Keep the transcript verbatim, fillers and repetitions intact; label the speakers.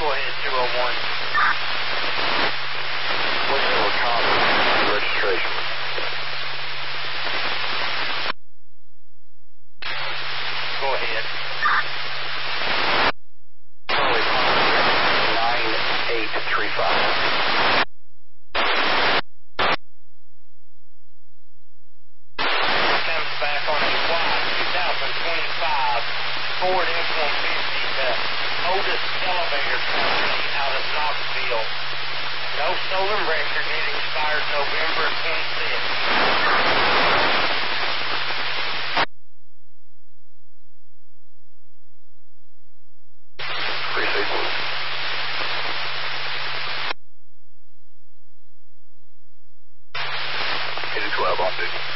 Speaker 1: Go ahead, two oh one.
Speaker 2: What's your conference registration?
Speaker 1: Go ahead.
Speaker 2: Charlie nine eight three five.
Speaker 1: Comes back on a white twenty twenty-five Ford F one fifty, the oldest elevator company out of Knoxville. No stolen record. It expired November twenty-sixth.
Speaker 2: Precinct. eight twelve on duty.